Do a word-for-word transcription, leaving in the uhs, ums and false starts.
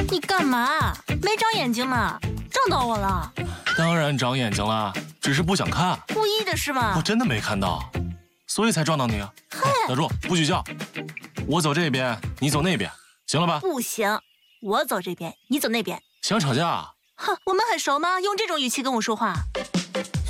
你干嘛？没长眼睛吗？撞到我了？ 当然长眼睛了，只是不想看。 故意的是吗？ 我真的没看到，所以才撞到你啊！打住，不许叫！我走这边，你走那边，行了吧？ 不行，我走这边，你走那边。 想吵架？ 哼，我们很熟吗？用这种语气跟我说话。